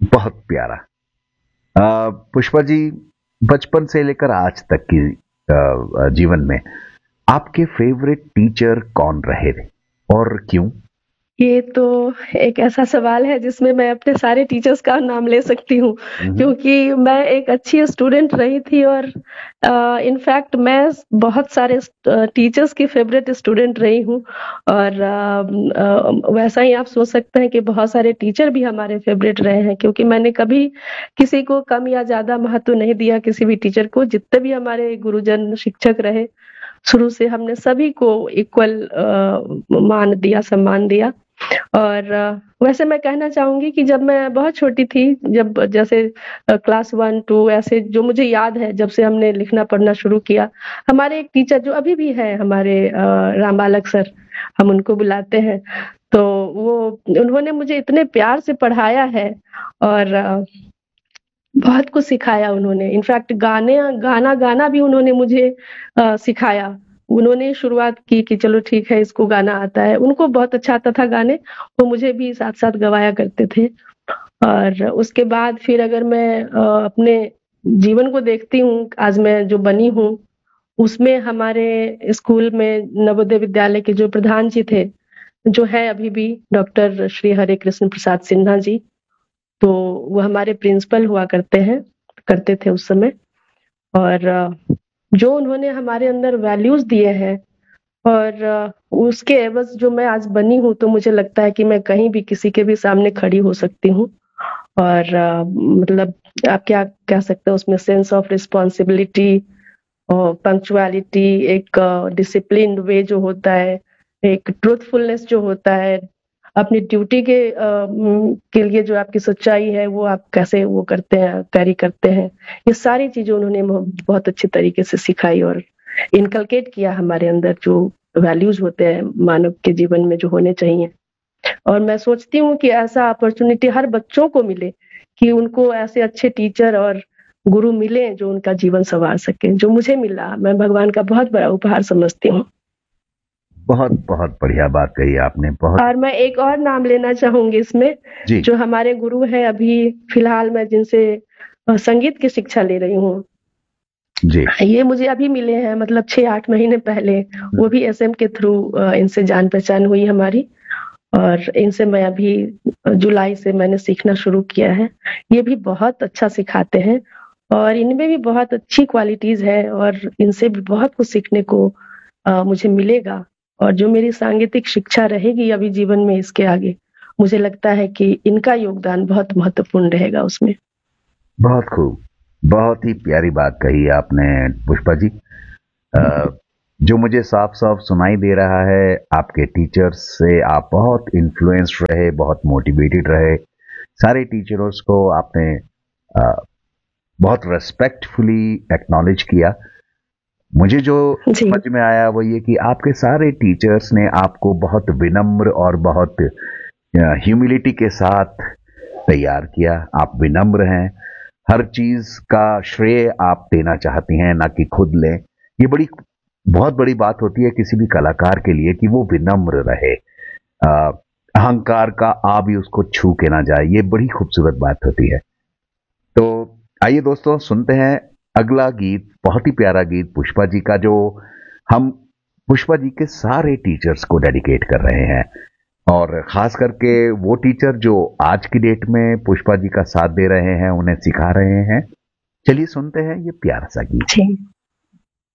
बहुत प्यारा। पुष्पा जी, बचपन से लेकर आज तक की जीवन में आपके फेवरेट टीचर कौन रहे थे और क्यों? ये तो एक ऐसा सवाल है जिसमें मैं अपने सारे टीचर्स का नाम ले सकती हूँ, हम्म। क्योंकि मैं एक अच्छी स्टूडेंट रही थी और इनफैक्ट मैं बहुत सारे टीचर्स की फेवरेट स्टूडेंट रही हूँ। और वैसा ही आप सोच सकते हैं कि बहुत सारे टीचर भी हमारे फेवरेट रहे हैं, क्योंकि मैंने कभी किसी को कम या ज्यादा महत्व नहीं दिया किसी भी टीचर को। जितने भी हमारे गुरुजन शिक्षक रहे, शुरू से हमने सभी को इक्वल मान दिया, सम्मान दिया। और वैसे मैं कहना चाहूंगी कि जब मैं बहुत छोटी थी, जब जैसे क्लास 1 2 ऐसे जो मुझे याद है, जब से हमने लिखना पढ़ना शुरू किया, हमारे एक टीचर जो अभी भी है हमारे, राम बालक सर हम उनको बुलाते हैं। तो वो उन्होंने मुझे इतने प्यार से पढ़ाया है और बहुत कुछ सिखाया उन्होंने। इनफैक्ट गाना गाना भी उन्होंने मुझे सिखाया। उन्होंने शुरुआत की कि चलो ठीक है, इसको गाना आता है, उनको बहुत अच्छा आता था गाने, वो मुझे भी साथ साथ गवाया करते थे। और उसके बाद फिर अगर मैं अपने जीवन को देखती हूँ, आज मैं जो बनी हूँ, उसमें हमारे स्कूल में नवोदय विद्यालय के जो प्रधान जी थे, जो है अभी भी, डॉक्टर श्री हरे कृष्ण प्रसाद सिन्हा जी, तो वो हमारे प्रिंसिपल हुआ करते थे उस समय। और जो उन्होंने हमारे अंदर वैल्यूज दिए हैं, और उसके एवज जो मैं आज बनी हूँ, तो मुझे लगता है कि मैं कहीं भी किसी के भी सामने खड़ी हो सकती हूँ। और मतलब आप क्या कह सकते हैं उसमें, सेंस ऑफ रिस्पॉन्सिबिलिटी और पंक्चुअलिटी, एक डिसिप्लिन वे जो होता है, एक ट्रूथफुलनेस जो होता है, अपनी ड्यूटी के लिए जो आपकी सच्चाई है, वो आप कैसे वो करते हैं, कैरी करते हैं, ये सारी चीजें उन्होंने बहुत अच्छे तरीके से सिखाई और इनकलकेट किया हमारे अंदर, जो वैल्यूज होते हैं मानव के जीवन में जो होने चाहिए। और मैं सोचती हूँ कि ऐसा अपॉर्चुनिटी हर बच्चों को मिले, कि उनको ऐसे अच्छे टीचर और गुरु मिले जो उनका जीवन संवार सके। जो मुझे मिला, मैं भगवान का बहुत बड़ा उपहार समझती हूँ। बहुत बहुत बढ़िया बात कही आपने, बहुत। और मैं एक और नाम लेना चाहूंगी इसमें, जी। जो हमारे गुरु है अभी फिलहाल मैं जिनसे संगीत की शिक्षा ले रही हूँ, जी। ये मुझे अभी मिले हैं, मतलब 6 8 महीने पहले। वो भी एसएम के थ्रू इनसे जान पहचान हुई हमारी। और इनसे मैं अभी जुलाई से मैंने सीखना शुरू किया है। ये भी बहुत अच्छा सिखाते हैं और इनमें भी बहुत अच्छी क्वालिटीज है, और इनसे भी बहुत कुछ सीखने को मुझे मिलेगा। और जो मेरी सांगीतिक शिक्षा रहेगी अभी जीवन में इसके आगे, मुझे लगता है कि इनका योगदान बहुत महत्वपूर्ण रहेगा उसमें। बहुत खूब। बहुत ही प्यारी बात कही आपने पुष्पा जी। अ, जो मुझे साफ साफ सुनाई दे रहा है, आपके टीचर्स से आप बहुत इन्फ्लुएंस्ड रहे, बहुत मोटिवेटेड रहे। सारे टीचर्स को आपने अ, बहुत रेस्पेक्टफुली एक्नॉलेज किया। मुझे जो जी। समझ में आया वो ये कि आपके सारे टीचर्स ने आपको बहुत विनम्र और बहुत ह्यूमिलिटी के साथ तैयार किया। आप विनम्र हैं, हर चीज का श्रेय आप देना चाहती हैं, ना कि खुद लें। ये बड़ी बहुत बड़ी बात होती है किसी भी कलाकार के लिए कि वो विनम्र रहे, अ, अहंकार का आ भी उसको छू के ना जाए। ये बड़ी खूबसूरत बात होती है। तो आइए दोस्तों, सुनते हैं अगला गीत, बहुत ही प्यारा गीत पुष्पा जी का, जो हम पुष्पा जी के सारे टीचर्स को डेडिकेट कर रहे हैं, और खास करके वो टीचर जो आज की डेट में पुष्पा जी का साथ दे रहे हैं, उन्हें सिखा रहे हैं। चलिए सुनते हैं ये प्यारा सा गीत। जी।